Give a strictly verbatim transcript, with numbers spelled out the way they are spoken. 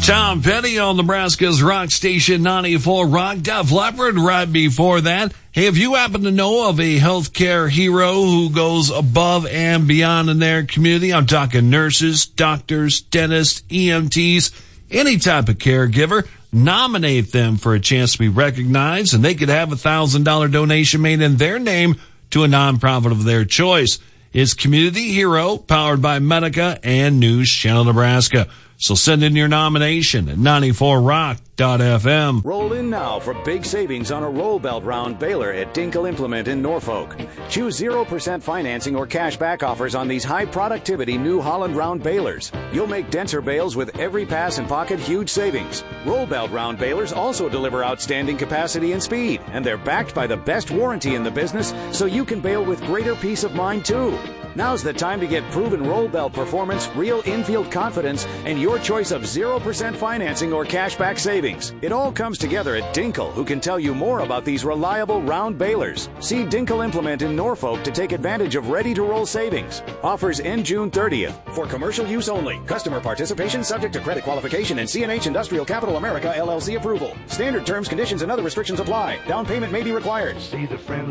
Tom Petty on Nebraska's Rock Station ninety-four Rock. Def Leppard right before that. Hey, if you happen to know of a healthcare hero who goes above and beyond in their community, I'm talking nurses, doctors, dentists, E M Ts, any type of caregiver, nominate them for a chance to be recognized, and they could have a one thousand dollars donation made in their name to a nonprofit of their choice. It's Community Hero, powered by Medica and News Channel Nebraska. So send in your nomination at ninety-four rock dot f m. Roll in now for big savings on a roll belt round baler at Dinkel Implement in Norfolk. Choose zero percent financing or cash back offers on these high productivity New Holland round balers. You'll make denser bales with every pass and pocket huge savings. Roll belt round balers also deliver outstanding capacity and speed, and they're backed by the best warranty in the business, so you can bale with greater peace of mind too. Now's the time to get proven roll belt performance, real infield confidence, and your choice of zero percent financing or cashback savings. It all comes together at Dinkel, who can tell you more about these reliable round balers. See Dinkel Implement in Norfolk to take advantage of ready-to-roll savings. Offers end June thirtieth. For commercial use only. Customer participation subject to credit qualification and C and H Industrial Capital America L L C approval. Standard terms, conditions, and other restrictions apply. Down payment may be required. See the friend